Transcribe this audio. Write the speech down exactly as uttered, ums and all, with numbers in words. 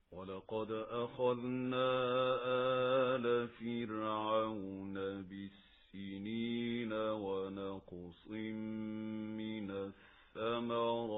وَلَقَدْ أَخَذْنَا آلَ فِرْعَوْنَ بِالسِّنِينَ وَنَقْصٍ مِّنَ الثَّمَرَاتِ